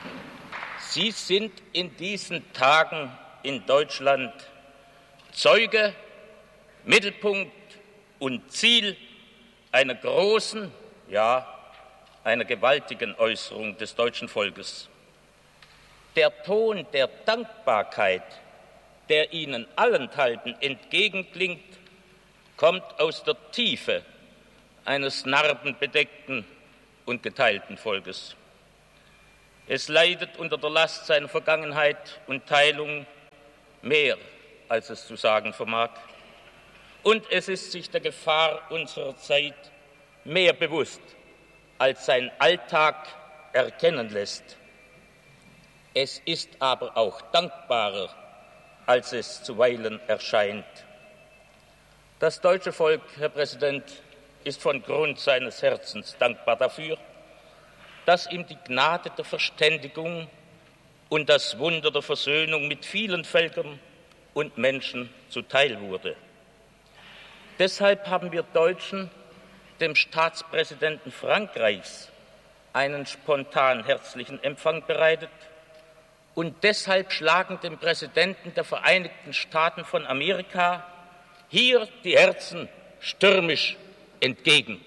Sie sind in diesen Tagen in Deutschland Zeuge, Mittelpunkt und Ziel einer großen, ja, einer gewaltigen Äußerung des deutschen Volkes. Der Ton der Dankbarkeit, der Ihnen allenthalben entgegenklingt, kommt aus der Tiefe eines narbenbedeckten und geteilten Volkes. Es leidet unter der Last seiner Vergangenheit und Teilung mehr, als es zu sagen vermag. Und es ist sich der Gefahr unserer Zeit mehr bewusst, als sein Alltag erkennen lässt. Es ist aber auch dankbarer, als es zuweilen erscheint. Das deutsche Volk, Herr Präsident, ist von Grund seines Herzens dankbar dafür, dass ihm die Gnade der Verständigung und das Wunder der Versöhnung mit vielen Völkern und Menschen zuteil wurde. Deshalb haben wir Deutschen dem Staatspräsidenten Frankreichs einen spontan herzlichen Empfang bereitet und deshalb schlagen dem Präsidenten der Vereinigten Staaten von Amerika hier die Herzen stürmisch entgegen.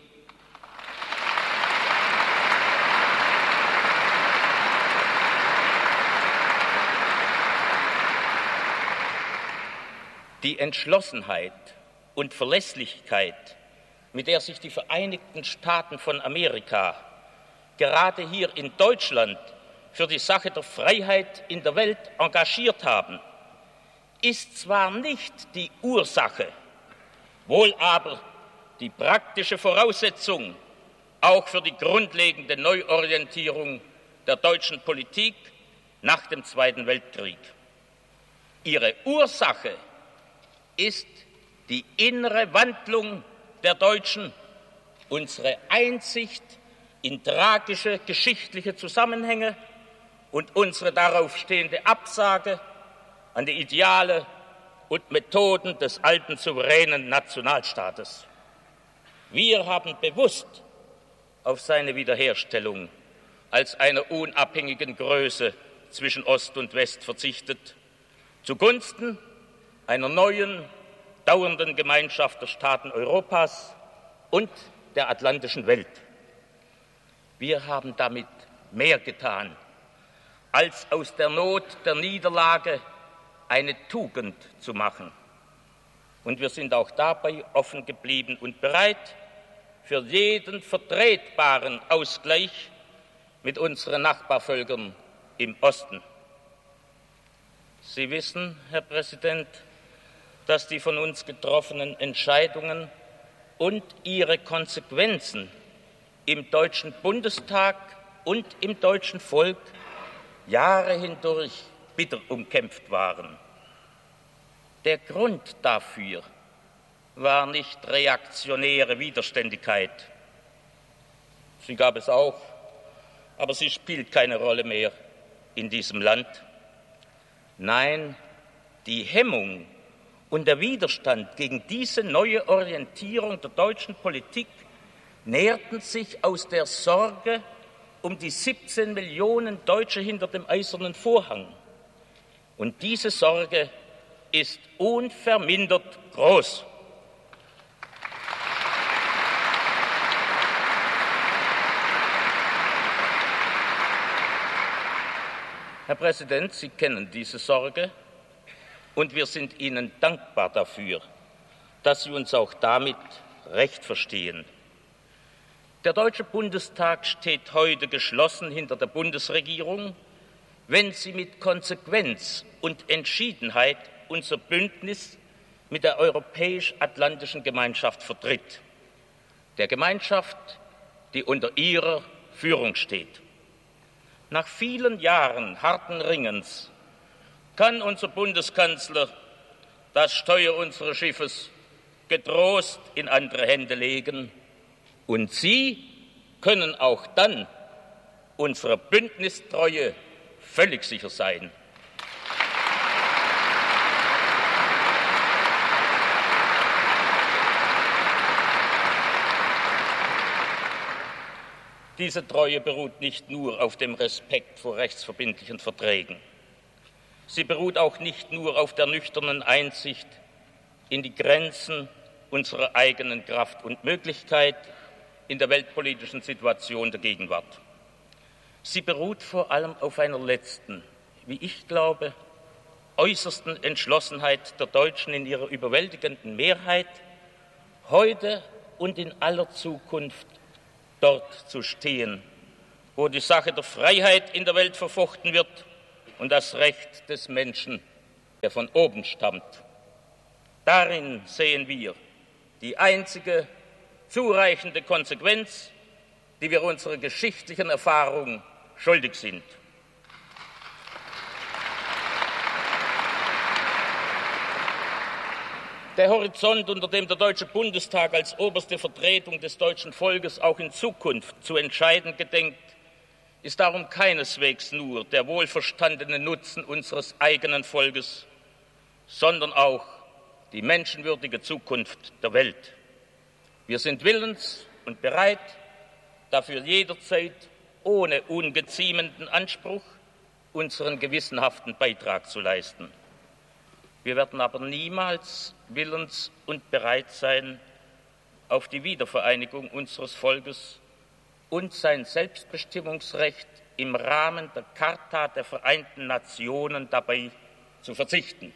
Die Entschlossenheit und Verlässlichkeit, mit der sich die Vereinigten Staaten von Amerika gerade hier in Deutschland für die Sache der Freiheit in der Welt engagiert haben, ist zwar nicht die Ursache, wohl aber die praktische Voraussetzung auch für die grundlegende Neuorientierung der deutschen Politik nach dem Zweiten Weltkrieg. Ihre Ursache ist die innere Wandlung der Deutschen, unsere Einsicht in tragische geschichtliche Zusammenhänge und unsere darauf stehende Absage an die Ideale und Methoden des alten souveränen Nationalstaates. Wir haben bewusst auf seine Wiederherstellung als einer unabhängigen Größe zwischen Ost und West verzichtet, zugunsten einer neuen, dauernden Gemeinschaft der Staaten Europas und der atlantischen Welt. Wir haben damit mehr getan, als aus der Not der Niederlage eine Tugend zu machen. Und wir sind auch dabei offen geblieben und bereit, für jeden vertretbaren Ausgleich mit unseren Nachbarvölkern im Osten. Sie wissen, Herr Präsident, dass die von uns getroffenen Entscheidungen und ihre Konsequenzen im Deutschen Bundestag und im deutschen Volk Jahre hindurch bitter umkämpft waren. Der Grund dafür war nicht reaktionäre Widerständigkeit. Sie gab es auch, aber sie spielt keine Rolle mehr in diesem Land. Nein, die Hemmung und der Widerstand gegen diese neue Orientierung der deutschen Politik nährten sich aus der Sorge um die 17 Millionen Deutsche hinter dem Eisernen Vorhang. Und diese Sorge ist unvermindert groß. Herr Präsident, Sie kennen diese Sorge und wir sind Ihnen dankbar dafür, dass Sie uns auch damit recht verstehen. Der Deutsche Bundestag steht heute geschlossen hinter der Bundesregierung, wenn sie mit Konsequenz und Entschiedenheit unser Bündnis mit der Europäisch-Atlantischen Gemeinschaft vertritt, der Gemeinschaft, die unter ihrer Führung steht. Nach vielen Jahren harten Ringens kann unser Bundeskanzler das Steuer unseres Schiffes getrost in andere Hände legen und Sie können auch dann unserer Bündnistreue völlig sicher sein. Diese Treue beruht nicht nur auf dem Respekt vor rechtsverbindlichen Verträgen. Sie beruht auch nicht nur auf der nüchternen Einsicht in die Grenzen unserer eigenen Kraft und Möglichkeit in der weltpolitischen Situation der Gegenwart. Sie beruht vor allem auf einer letzten, wie ich glaube, äußersten Entschlossenheit der Deutschen in ihrer überwältigenden Mehrheit, heute und in aller Zukunft dort zu stehen, wo die Sache der Freiheit in der Welt verfochten wird und das Recht des Menschen, der von oben stammt. Darin sehen wir die einzige zureichende Konsequenz, die wir unserer geschichtlichen Erfahrung schuldig sind. Der Horizont, unter dem der Deutsche Bundestag als oberste Vertretung des deutschen Volkes auch in Zukunft zu entscheiden gedenkt, ist darum keineswegs nur der wohlverstandene Nutzen unseres eigenen Volkes, sondern auch die menschenwürdige Zukunft der Welt. Wir sind willens und bereit, dafür jederzeit ohne ungeziemenden Anspruch unseren gewissenhaften Beitrag zu leisten. Wir werden aber niemals willens und bereit sein, auf die Wiedervereinigung unseres Volkes und sein Selbstbestimmungsrecht im Rahmen der Charta der Vereinten Nationen dabei zu verzichten.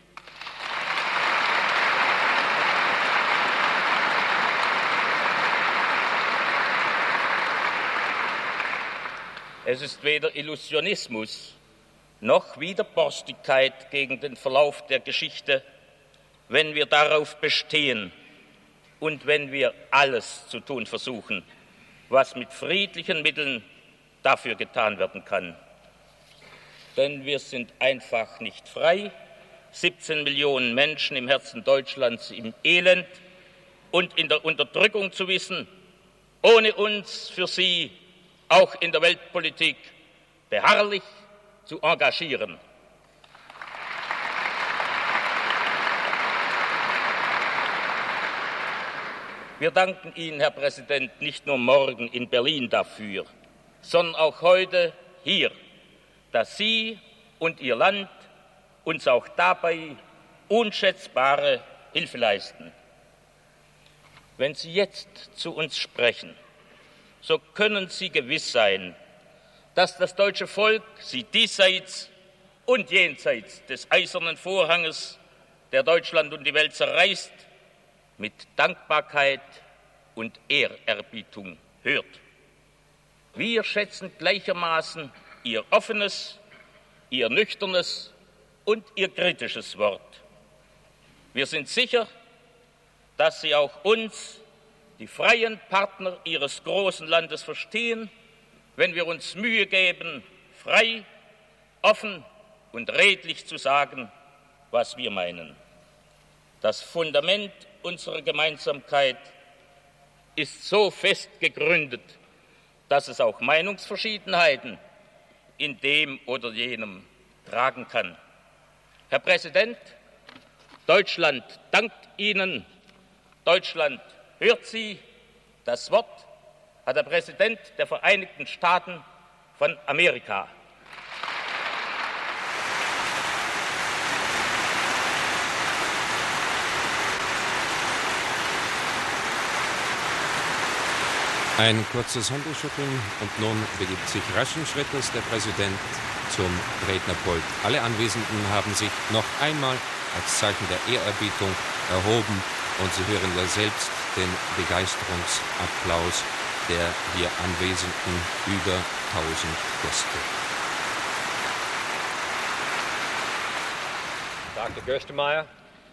Es ist weder Illusionismus noch Widerborstigkeit gegen den Verlauf der Geschichte, wenn wir darauf bestehen und wenn wir alles zu tun versuchen, was mit friedlichen Mitteln dafür getan werden kann. Denn wir sind einfach nicht frei, 17 Millionen Menschen im Herzen Deutschlands im Elend und in der Unterdrückung zu wissen, ohne uns für sie auch in der Weltpolitik beharrlich zu engagieren. Wir danken Ihnen, Herr Präsident, nicht nur morgen in Berlin dafür, sondern auch heute hier, dass Sie und Ihr Land uns auch dabei unschätzbare Hilfe leisten. Wenn Sie jetzt zu uns sprechen, so können Sie gewiss sein, dass das deutsche Volk Sie diesseits und jenseits des eisernen Vorhanges, der Deutschland und die Welt zerreißt, mit Dankbarkeit und Ehrerbietung hört. Wir schätzen gleichermaßen Ihr offenes, Ihr nüchternes und Ihr kritisches Wort. Wir sind sicher, dass Sie auch uns, die freien Partner Ihres großen Landes, verstehen, wenn wir uns Mühe geben, frei, offen und redlich zu sagen, was wir meinen. Das Fundament unserer Gemeinsamkeit ist so fest gegründet, dass es auch Meinungsverschiedenheiten in dem oder jenem tragen kann. Herr Präsident, Deutschland dankt Ihnen, Deutschland hört Sie. Das Wort hat der Präsident der Vereinigten Staaten von Amerika. Ein kurzes Händeschütteln und nun begibt sich raschen Schrittes der Präsident zum Rednerpult. Alle Anwesenden haben sich noch einmal als Zeichen der Ehrerbietung erhoben und Sie hören ja selbst den Begeisterungsapplaus der hier anwesenden über 1000 Gäste. Dr. Gerstenmaier,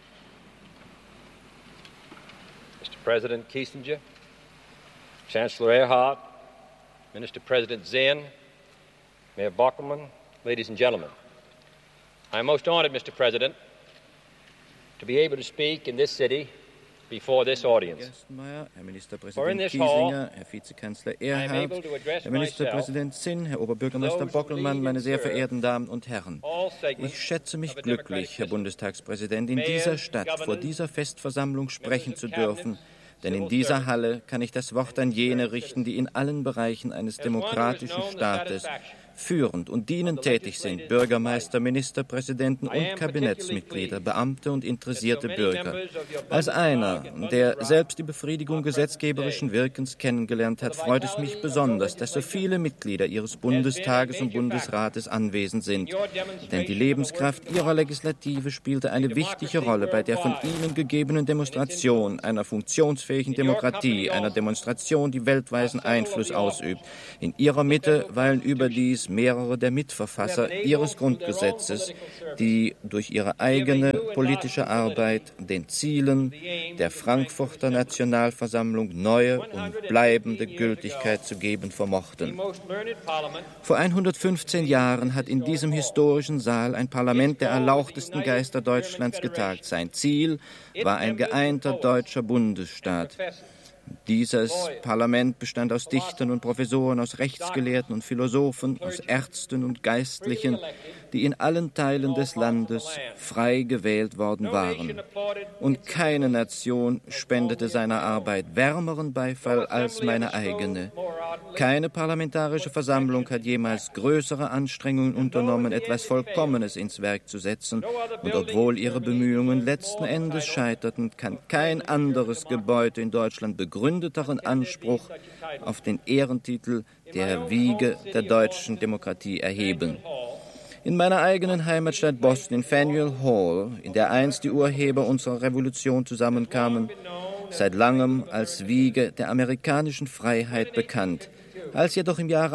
Mr. President Kissinger, Chancellor Erhard, Minister President Zinn, Mayor Bockelman, ladies and gentlemen. I am most honored, Mr. President, to be able to speak in this city before this audience. Herr Ministerpräsident Kiesinger, Herr Vizekanzler Erhard, Herr Ministerpräsident Zinn, Herr Oberbürgermeister Bockelmann, meine sehr verehrten Damen und Herren. Ich schätze mich glücklich, Herr Bundestagspräsident, in dieser Stadt vor dieser Festversammlung sprechen zu dürfen, Denn in dieser Halle kann ich das Wort an jene richten, die in allen Bereichen eines demokratischen Staates führend und dienend tätig sind: Bürgermeister, Ministerpräsidenten und Kabinettsmitglieder, Beamte und interessierte Bürger. Als einer, der selbst die Befriedigung gesetzgeberischen Wirkens kennengelernt hat, freut es mich besonders, dass so viele Mitglieder Ihres Bundestages und Bundesrates anwesend sind. Denn die Lebenskraft Ihrer Legislative spielte eine wichtige Rolle bei der von Ihnen gegebenen Demonstration einer funktionsfähigen Demokratie, einer Demonstration, die weltweiten Einfluss ausübt. In Ihrer Mitte weilen überdies mehrere der Mitverfasser Ihres Grundgesetzes, die durch ihre eigene politische Arbeit den Zielen der Frankfurter Nationalversammlung neue und bleibende Gültigkeit zu geben vermochten. Vor 115 Jahren hat in diesem historischen Saal ein Parlament der erlauchtesten Geister Deutschlands getagt. Sein Ziel war ein geeinter deutscher Bundesstaat. Dieses Parlament bestand aus Dichtern und Professoren, aus Rechtsgelehrten und Philosophen, aus Ärzten und Geistlichen, die in allen Teilen des Landes frei gewählt worden waren. Und keine Nation spendete seiner Arbeit wärmeren Beifall als meine eigene. Keine parlamentarische Versammlung hat jemals größere Anstrengungen unternommen, etwas Vollkommenes ins Werk zu setzen. Und obwohl ihre Bemühungen letzten Endes scheiterten, kann kein anderes Gebäude in Deutschland begründeteren Anspruch auf den Ehrentitel der Wiege der deutschen Demokratie erheben. In meiner eigenen Heimatstadt Boston, in Faneuil Hall, in der einst die Urheber unserer Revolution zusammenkamen, seit langem als Wiege der amerikanischen Freiheit bekannt. Als jedoch im Jahre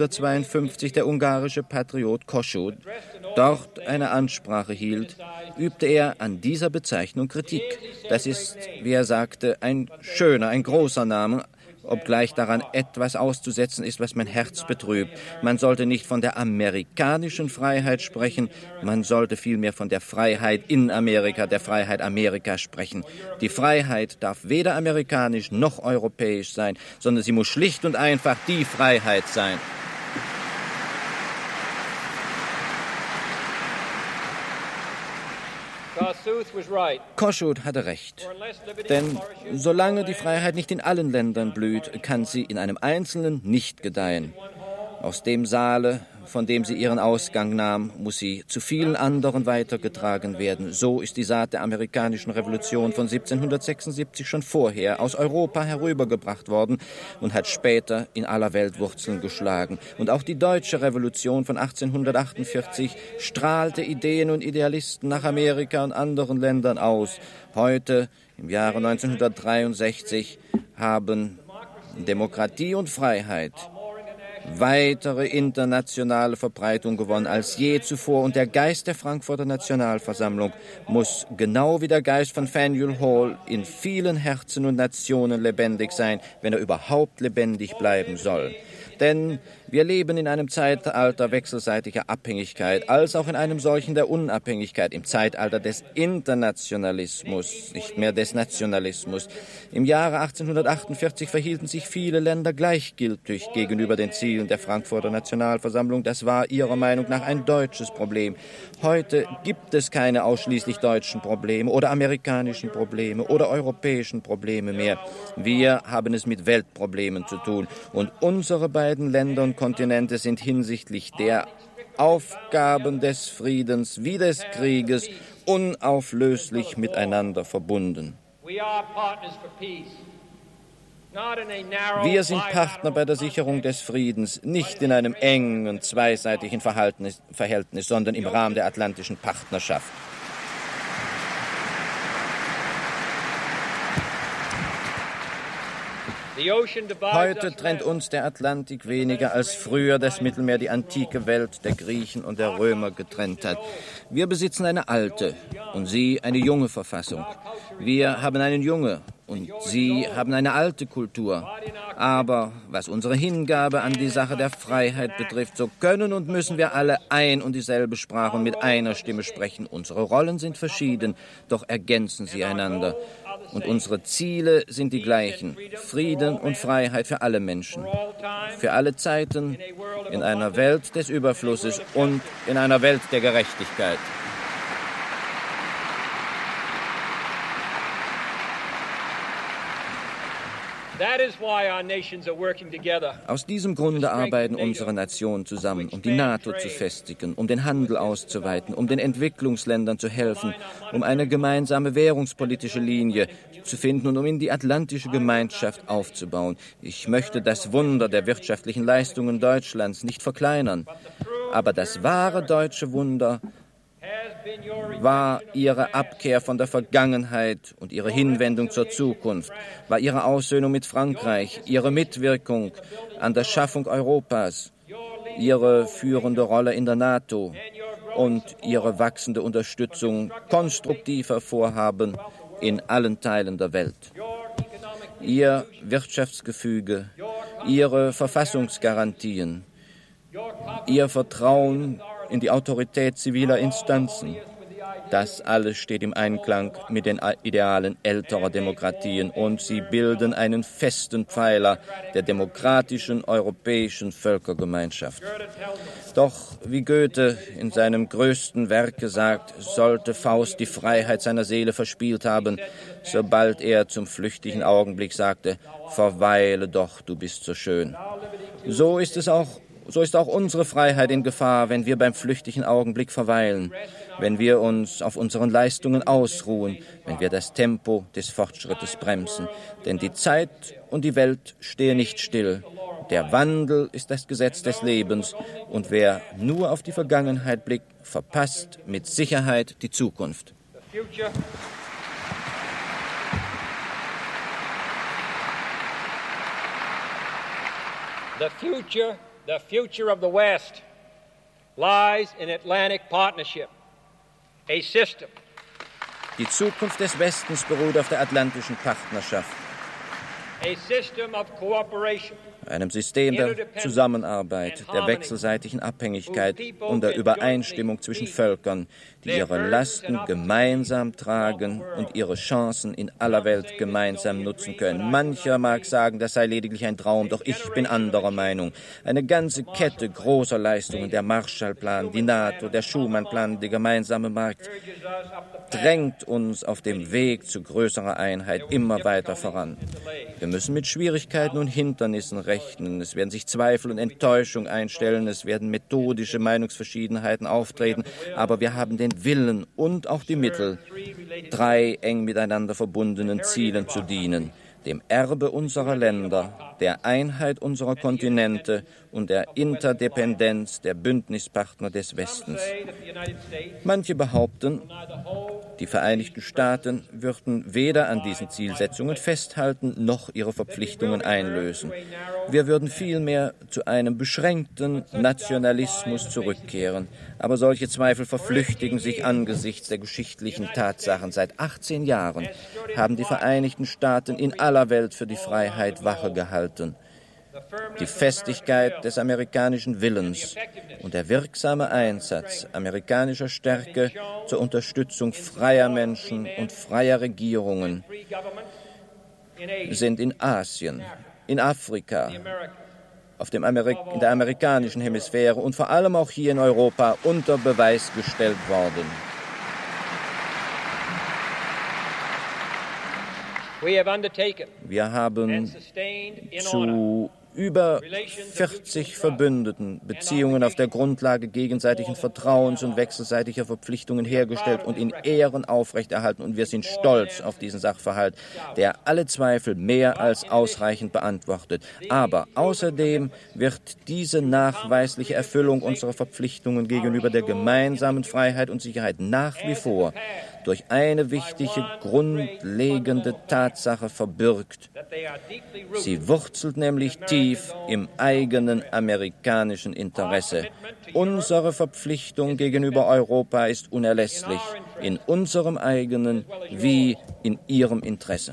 1852 der ungarische Patriot Kossuth dort eine Ansprache hielt, übte er an dieser Bezeichnung Kritik. Das ist, wie er sagte, ein schöner, ein großer Name, obgleich daran etwas auszusetzen ist, was mein Herz betrübt. Man sollte nicht von der amerikanischen Freiheit sprechen, man sollte vielmehr von der Freiheit in Amerika, der Freiheit Amerikas sprechen. Die Freiheit darf weder amerikanisch noch europäisch sein, sondern sie muss schlicht und einfach die Freiheit sein. Kossuth hatte recht, denn solange die Freiheit nicht in allen Ländern blüht, kann sie in einem Einzelnen nicht gedeihen. Aus dem Saale, von dem sie ihren Ausgang nahm, muss sie zu vielen anderen weitergetragen werden. So ist die Saat der amerikanischen Revolution von 1776 schon vorher aus Europa herübergebracht worden und hat später in aller Welt Wurzeln geschlagen. Und auch die deutsche Revolution von 1848 strahlte Ideen und Idealisten nach Amerika und anderen Ländern aus. Heute, im Jahre 1963, haben Demokratie und Freiheit weitere internationale Verbreitung gewonnen als je zuvor. Und der Geist der Frankfurter Nationalversammlung muss genau wie der Geist von Faneuil Hall in vielen Herzen und Nationen lebendig sein, wenn er überhaupt lebendig bleiben soll. Denn wir leben in einem Zeitalter wechselseitiger Abhängigkeit, als auch in einem solchen der Unabhängigkeit, im Zeitalter des Internationalismus, nicht mehr des Nationalismus. Im Jahre 1848 verhielten sich viele Länder gleichgültig gegenüber den Zielen der Frankfurter Nationalversammlung. Das war ihrer Meinung nach ein deutsches Problem. Heute gibt es keine ausschließlich deutschen Probleme oder amerikanischen Probleme oder europäischen Probleme mehr. Wir haben es mit Weltproblemen zu tun. Und unsere beiden Länder und Kontinente sind hinsichtlich der Aufgaben des Friedens wie des Krieges unauflöslich miteinander verbunden. Wir sind Partner bei der Sicherung des Friedens, nicht in einem engen, zweiseitigen Verhältnis, sondern im Rahmen der Atlantischen Partnerschaft. Heute trennt uns der Atlantik weniger als früher das Mittelmeer die antike Welt der Griechen und der Römer getrennt hat. Wir besitzen eine alte und Sie eine junge Verfassung. Wir haben eine junge und Sie haben eine alte Kultur. Aber was unsere Hingabe an die Sache der Freiheit betrifft, so können und müssen wir alle ein und dieselbe Sprache und mit einer Stimme sprechen. Unsere Rollen sind verschieden, doch ergänzen sie einander. Und unsere Ziele sind die gleichen: Frieden und Freiheit für alle Menschen, für alle Zeiten, in einer Welt des Überflusses und in einer Welt der Gerechtigkeit. Aus diesem Grunde arbeiten unsere Nationen zusammen, um die NATO zu festigen, um den Handel auszuweiten, um den Entwicklungsländern zu helfen, um eine gemeinsame währungspolitische Linie zu finden und um in die atlantische Gemeinschaft aufzubauen. Ich möchte das Wunder der wirtschaftlichen Leistungen Deutschlands nicht verkleinern, aber das wahre deutsche Wunder war ihre Abkehr von der Vergangenheit und ihre Hinwendung zur Zukunft, war ihre Aussöhnung mit Frankreich, ihre Mitwirkung an der Schaffung Europas, ihre führende Rolle in der NATO und ihre wachsende Unterstützung konstruktiver Vorhaben in allen Teilen der Welt. Ihr Wirtschaftsgefüge, ihre Verfassungsgarantien, ihr Vertrauen in die Autorität ziviler Instanzen. Das alles steht im Einklang mit den Idealen älterer Demokratien und sie bilden einen festen Pfeiler der demokratischen europäischen Völkergemeinschaft. Doch, wie Goethe in seinem größten Werke sagt, sollte Faust die Freiheit seiner Seele verspielt haben, sobald er zum flüchtigen Augenblick sagte, verweile doch, du bist so schön. So ist auch unsere Freiheit in Gefahr, wenn wir beim flüchtigen Augenblick verweilen, wenn wir uns auf unseren Leistungen ausruhen, wenn wir das Tempo des Fortschrittes bremsen. Denn die Zeit und die Welt stehen nicht still. Der Wandel ist das Gesetz des Lebens und wer nur auf die Vergangenheit blickt, verpasst mit Sicherheit die Zukunft. The future of the West lies in Atlantic Partnership, a system. Die Zukunft des Westens beruht auf der Atlantischen Partnerschaft, A system of cooperation. Einem System der Zusammenarbeit, der wechselseitigen Abhängigkeit und der Übereinstimmung zwischen Völkern, die ihre Lasten gemeinsam tragen und ihre Chancen in aller Welt gemeinsam nutzen können. Mancher mag sagen, das sei lediglich ein Traum, doch ich bin anderer Meinung. Eine ganze Kette großer Leistungen, der Marshallplan, die NATO, der Schuman-Plan, der gemeinsame Markt, drängt uns auf dem Weg zu größerer Einheit immer weiter voran. Wir müssen mit Schwierigkeiten und Hindernissen rechnen. Es werden sich Zweifel und Enttäuschung einstellen. Es werden methodische Meinungsverschiedenheiten auftreten. Aber wir haben den Willen und auch die Mittel, 3 eng miteinander verbundenen Zielen zu dienen. Dem Erbe unserer Länder, der Einheit unserer Kontinente und der Interdependenz der Bündnispartner des Westens. Manche behaupten, die Vereinigten Staaten würden weder an diesen Zielsetzungen festhalten, noch ihre Verpflichtungen einlösen. Wir würden vielmehr zu einem beschränkten Nationalismus zurückkehren. Aber solche Zweifel verflüchtigen sich angesichts der geschichtlichen Tatsachen. Seit 18 Jahren haben die Vereinigten Staaten in aller Welt für die Freiheit Wache gehalten. Die Festigkeit des amerikanischen Willens und der wirksame Einsatz amerikanischer Stärke zur Unterstützung freier Menschen und freier Regierungen sind in Asien, in Afrika, in der amerikanischen Hemisphäre und vor allem auch hier in Europa unter Beweis gestellt worden. Wir haben zu über 40 Verbündeten Beziehungen auf der Grundlage gegenseitigen Vertrauens und wechselseitiger Verpflichtungen hergestellt und in Ehren aufrechterhalten. Und wir sind stolz auf diesen Sachverhalt, der alle Zweifel mehr als ausreichend beantwortet. Aber außerdem wird diese nachweisliche Erfüllung unserer Verpflichtungen gegenüber der gemeinsamen Freiheit und Sicherheit nach wie vor durch eine wichtige, grundlegende Tatsache verbürgt. Sie wurzelt nämlich tief im eigenen amerikanischen Interesse. Unsere Verpflichtung gegenüber Europa ist unerlässlich, in unserem eigenen wie in ihrem Interesse.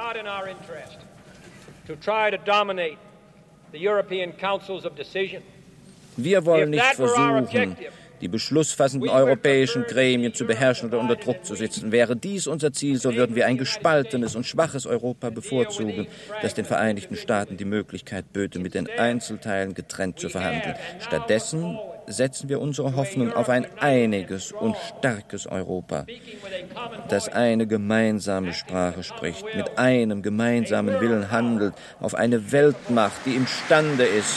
Wir wollen nicht versuchen, die beschlussfassenden europäischen Gremien zu beherrschen oder unter Druck zu setzen. Wäre dies unser Ziel, so würden wir ein gespaltenes und schwaches Europa bevorzugen, das den Vereinigten Staaten die Möglichkeit böte, mit den Einzelteilen getrennt zu verhandeln. Stattdessen setzen wir unsere Hoffnung auf ein einiges und starkes Europa, das eine gemeinsame Sprache spricht, mit einem gemeinsamen Willen handelt, auf eine Weltmacht, die imstande ist,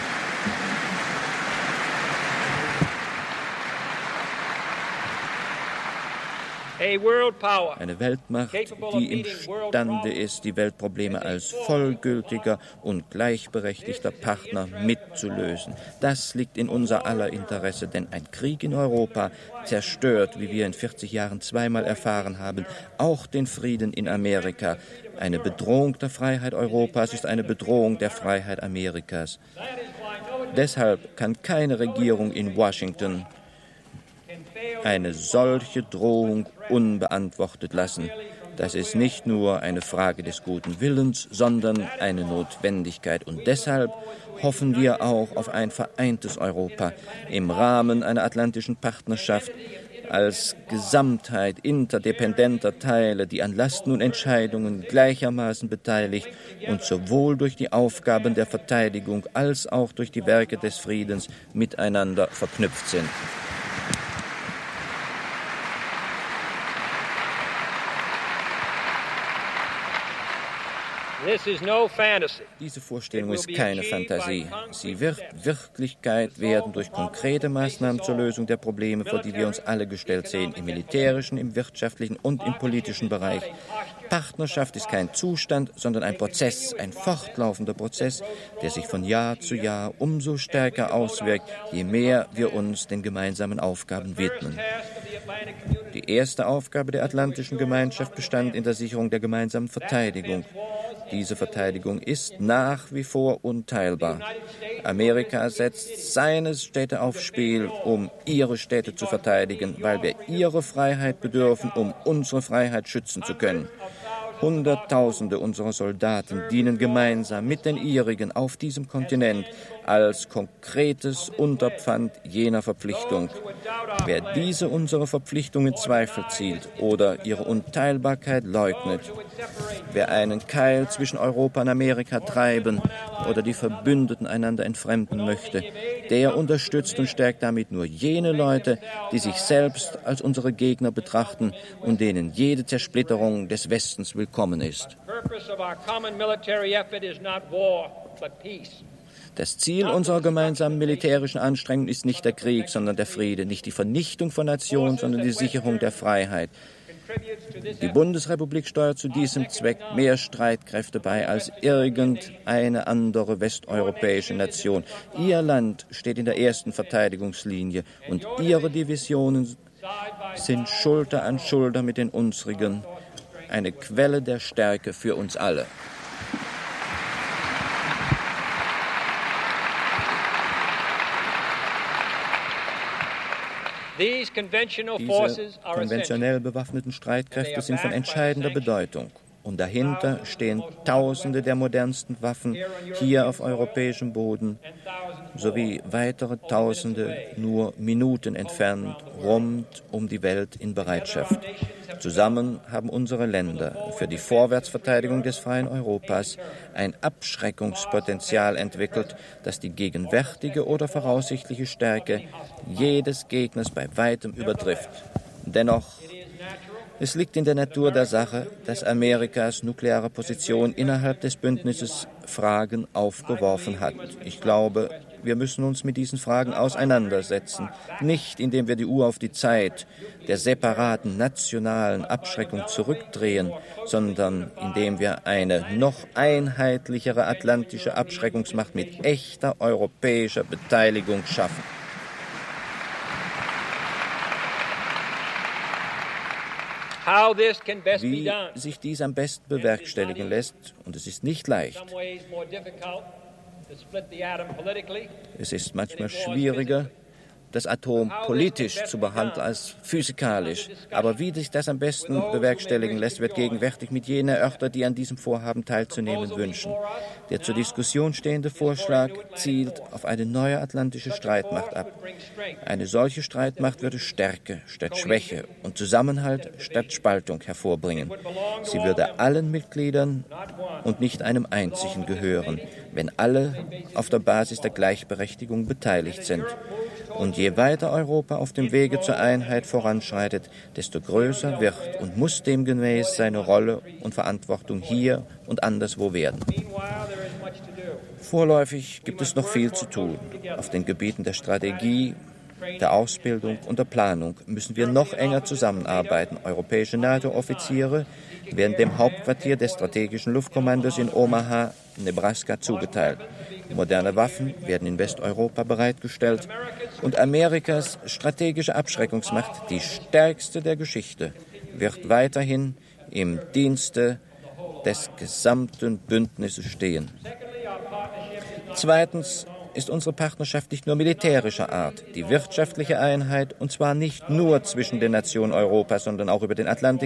eine Weltmacht, die imstande ist, die Weltprobleme als vollgültiger und gleichberechtigter Partner mitzulösen. Das liegt in unser aller Interesse, denn ein Krieg in Europa zerstört, wie wir in 40 Jahren zweimal erfahren haben, auch den Frieden in Amerika. Eine Bedrohung der Freiheit Europas ist eine Bedrohung der Freiheit Amerikas. Deshalb kann keine Regierung in Washington eine solche Drohung unbeantwortet lassen. Das ist nicht nur eine Frage des guten Willens, sondern eine Notwendigkeit. Und deshalb hoffen wir auch auf ein vereintes Europa im Rahmen einer atlantischen Partnerschaft als Gesamtheit interdependenter Teile, die an Lasten und Entscheidungen gleichermaßen beteiligt und sowohl durch die Aufgaben der Verteidigung als auch durch die Werke des Friedens miteinander verknüpft sind. Diese Vorstellung ist keine Fantasie. Sie wird Wirklichkeit werden durch konkrete Maßnahmen zur Lösung der Probleme, vor die wir uns alle gestellt sehen, im militärischen, im wirtschaftlichen und im politischen Bereich. Partnerschaft ist kein Zustand, sondern ein Prozess, ein fortlaufender Prozess, der sich von Jahr zu Jahr umso stärker auswirkt, je mehr wir uns den gemeinsamen Aufgaben widmen. Die erste Aufgabe der Atlantischen Gemeinschaft bestand in der Sicherung der gemeinsamen Verteidigung. Diese Verteidigung ist nach wie vor unteilbar. Amerika setzt seine Städte aufs Spiel, um ihre Städte zu verteidigen, weil wir ihre Freiheit bedürfen, um unsere Freiheit schützen zu können. Hunderttausende unserer Soldaten dienen gemeinsam mit den ihrigen auf diesem Kontinent als konkretes Unterpfand jener Verpflichtung. Wer diese unsere Verpflichtung in Zweifel zieht oder ihre Unteilbarkeit leugnet, wer einen Keil zwischen Europa und Amerika treiben oder die Verbündeten einander entfremden möchte, der unterstützt und stärkt damit nur jene Leute, die sich selbst als unsere Gegner betrachten und denen jede Zersplitterung des Westens willkommen ist. Das Ziel unserer gemeinsamen militärischen Anstrengungen ist nicht der Krieg, sondern der Friede, nicht die Vernichtung von Nationen, sondern die Sicherung der Freiheit. Die Bundesrepublik steuert zu diesem Zweck mehr Streitkräfte bei als irgendeine andere westeuropäische Nation. Ihr Land steht in der ersten Verteidigungslinie und ihre Divisionen sind Schulter an Schulter mit den unsrigen, eine Quelle der Stärke für uns alle. Diese konventionell bewaffneten Streitkräfte sind von entscheidender Bedeutung. Und dahinter stehen Tausende der modernsten Waffen hier auf europäischem Boden, sowie weitere Tausende nur Minuten entfernt rund um die Welt in Bereitschaft. Zusammen haben unsere Länder für die Vorwärtsverteidigung des freien Europas ein Abschreckungspotenzial entwickelt, das die gegenwärtige oder voraussichtliche Stärke jedes Gegners bei weitem übertrifft. Dennoch, es liegt in der Natur der Sache, dass Amerikas nukleare Position innerhalb des Bündnisses Fragen aufgeworfen hat. Ich glaube, wir müssen uns mit diesen Fragen auseinandersetzen, nicht indem wir die Uhr auf die Zeit der separaten nationalen Abschreckung zurückdrehen, sondern indem wir eine noch einheitlichere atlantische Abschreckungsmacht mit echter europäischer Beteiligung schaffen. Wie sich dies am besten bewerkstelligen lässt, und es ist nicht leicht. Es ist manchmal schwieriger, das Atom politisch zu behandeln als physikalisch. Aber wie sich das am besten bewerkstelligen lässt, wird gegenwärtig mit jenen erörtert, die an diesem Vorhaben teilzunehmen wünschen. Der zur Diskussion stehende Vorschlag zielt auf eine neue atlantische Streitmacht ab. Eine solche Streitmacht würde Stärke statt Schwäche und Zusammenhalt statt Spaltung hervorbringen. Sie würde allen Mitgliedern und nicht einem einzigen gehören, wenn alle auf der Basis der Gleichberechtigung beteiligt sind. Und je weiter Europa auf dem Wege zur Einheit voranschreitet, desto größer wird und muss demgemäß seine Rolle und Verantwortung hier und anderswo werden. Vorläufig gibt es noch viel zu tun. Auf den Gebieten der Strategie, der Ausbildung und der Planung müssen wir noch enger zusammenarbeiten. Europäische NATO-Offiziere werden dem Hauptquartier des strategischen Luftkommandos in Omaha, Nebraska, zugeteilt. Moderne Waffen werden in Westeuropa bereitgestellt und Amerikas strategische Abschreckungsmacht, die stärkste der Geschichte, wird weiterhin im Dienste des gesamten Bündnisses stehen. Zweitens ist unsere Partnerschaft nicht nur militärischer Art. Die wirtschaftliche Einheit, und zwar nicht nur zwischen den Nationen Europas, sondern auch über den Atlantik